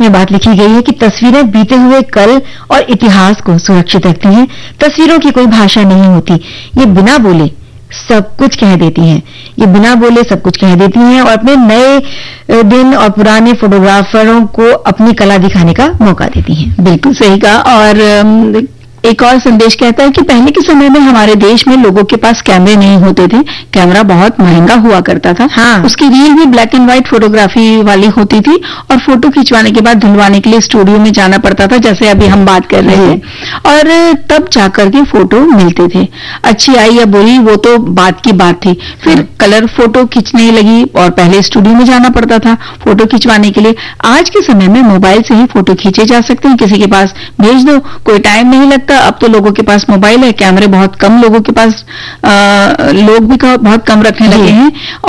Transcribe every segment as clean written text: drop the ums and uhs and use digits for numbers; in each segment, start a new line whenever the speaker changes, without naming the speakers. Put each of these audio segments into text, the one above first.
में बात लिखी गई है कि तस्वीरें बीते हुए कल और इतिहास को सुरक्षित रखती हैं। तस्वीरों की कोई भाषा नहीं होती, ये बिना बोले सब कुछ कह देती हैं। ये बिना बोले सब कुछ कह देती हैं और अपने नए दिन और पुराने फोटोग्राफरों को अपनी कला दिखाने का मौका देती हैं।
बिल्कुल सही कहा। और एक और संदेश कहता है कि पहले के समय में हमारे देश में लोगों के पास कैमरे नहीं होते थे, कैमरा बहुत महंगा हुआ करता था।
हाँ।
उसकी रील भी ब्लैक एंड व्हाइट फोटोग्राफी वाली होती थी और फोटो खिंचवाने के बाद धुलवाने के लिए स्टूडियो में जाना पड़ता था, जैसे अभी हम बात कर रहे थे, और तब जाकर के फोटो मिलते थे। अच्छी आई या बुरी वो तो बात की बात थी। फिर कलर फोटो खींचने लगी और पहले स्टूडियो में जाना पड़ता था फोटो खिंचवाने के लिए। आज के समय में मोबाइल से ही फोटो खींचे जा सकते हैं, किसी के पास भेज दो, कोई टाइम नहीं लगता। अब तो लोगों के पास मोबाइल है, कैमरे बहुत कम लोगों के पास, लोग भी बहुत कम रखने लगे हैं,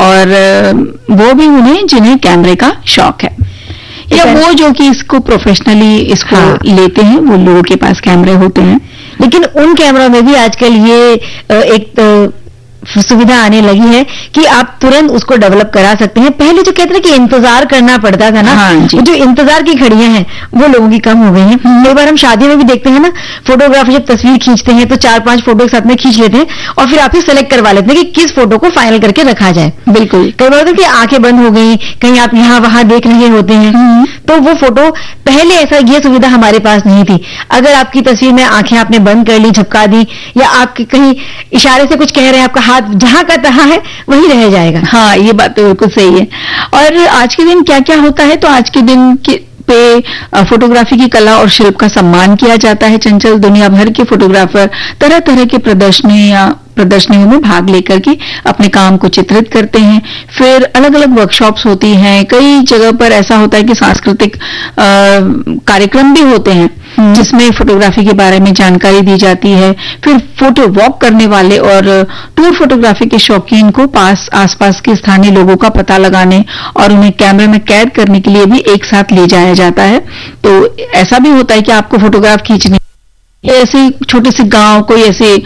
और वो भी उन्हें जिन्हें कैमरे का शौक है, या वो जो कि इसको प्रोफेशनली इसको लेते हैं, वो लोगों के पास कैमरे होते हैं।
लेकिन उन कैमरों में भी आजकल ये एक सुविधा आने लगी है कि आप तुरंत उसको डेवलप करा सकते हैं। पहले जो कहते हैं कि इंतजार करना पड़ता था ना, जो इंतजार की घड़ियां हैं वो लोगों की कम हो गई हैं। कई बार हम शादी में भी देखते हैं ना, फोटोग्राफर जब तस्वीर खींचते हैं तो 4-5 फोटो एक साथ में खींच लेते हैं और फिर आपसे सेलेक्ट करवा लेते हैं कि किस फोटो को फाइनल करके रखा जाए।
बिल्कुल।
कई बार होता है कि आंखें बंद हो गई, कहीं आप यहाँ वहां देख रहे होते हैं, तो वो फोटो, पहले ऐसा ये सुविधा हमारे पास नहीं थी। अगर आपकी तस्वीर में आंखें आपने बंद कर ली, झपका दी, या आप कहीं इशारे से कुछ कह रहे हैं, आपका हाथ जहां का तहां है वही रह जाएगा।
हाँ, ये बात तो बिल्कुल सही है। और आज के दिन क्या क्या होता है, तो आज के दिन पे फोटोग्राफी की कला और शिल्प का सम्मान किया जाता है। चंचल, दुनिया भर के फोटोग्राफर तरह तरह के प्रदर्शनियों में भाग लेकर के अपने काम को चित्रित करते हैं। फिर अलग अलग वर्कशॉप्स होती हैं। कई जगह पर ऐसा होता है कि सांस्कृतिक कार्यक्रम भी होते हैं जिसमें फोटोग्राफी के बारे में जानकारी दी जाती है। फिर फोटो वॉक करने वाले और टूर फोटोग्राफी के शौकीन को आसपास के स्थानीय लोगों का पता लगाने और उन्हें कैमरे में कैद करने के लिए भी एक साथ ले जाया जाता है। तो ऐसा भी होता है कि आपको फोटोग्राफ खींचने, ऐसे छोटे से गांव, कोई ऐसे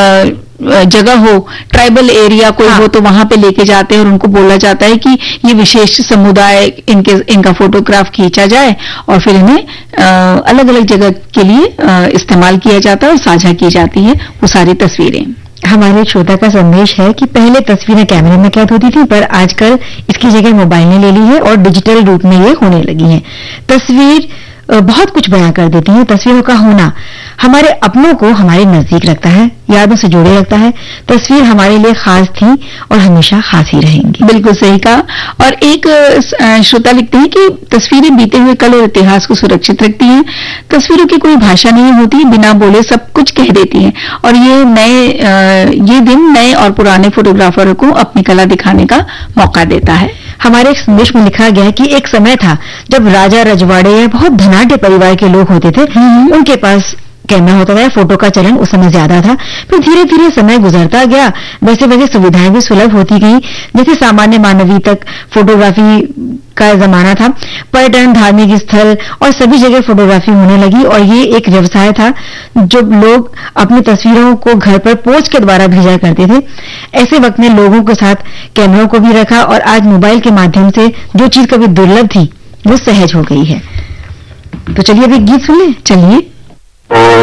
जगह हो, ट्राइबल एरिया कोई हो, तो वहां पे लेके जाते हैं और उनको बोला जाता है कि ये विशेष समुदाय, इनका फोटोग्राफ खींचा जाए और फिर इन्हें अलग अलग जगह के लिए इस्तेमाल किया जाता है और साझा की जाती है वो सारी तस्वीरें।
हमारे श्रोता का संदेश है कि पहले तस्वीरें कैमरे में कैद होती थी, पर आजकल इसकी जगह मोबाइल ने ले ली है और डिजिटल रूप में ये होने लगी है। तस्वीर बहुत कुछ बयां कर देती है। तस्वीरों का होना हमारे अपनों को हमारे नजदीक रखता है, यादों से जोड़े रखता है। तस्वीर हमारे लिए खास थी और हमेशा खास ही रहेंगी।
बिल्कुल सही कहा। और एक श्रोता लिखते हैं कि तस्वीरें बीते हुए कल और इतिहास को सुरक्षित रखती हैं। तस्वीरों की कोई भाषा नहीं होती, बिना बोले सब कुछ कह देती हैं। और ये दिन नए और पुराने फोटोग्राफरों को अपनी कला दिखाने का मौका देता है।
हमारे एक संदेश में लिखा गया है कि एक समय था जब राजा रजवाड़े या बहुत धनाढ्य परिवार के लोग होते थे, उनके पास कैमरा होता था, फोटो का चलन उस समय ज्यादा था। फिर धीरे धीरे समय गुजरता गया, वैसे वैसे सुविधाएं भी सुलभ होती गई। जैसे सामान्य मानवीय तक फोटोग्राफी का जमाना था, पर्यटन, धार्मिक स्थल और सभी जगह फोटोग्राफी होने लगी और ये एक व्यवसाय था जो लोग अपनी तस्वीरों को घर पर पोस्ट के द्वारा भेजा करते थे। ऐसे वक्त में लोगों के साथ कैमरों को भी रखा और आज मोबाइल के माध्यम से जो चीज कभी दुर्लभ थी वो सहज हो गई है। तो चलिए अभी गीत सुन लें। चलिए।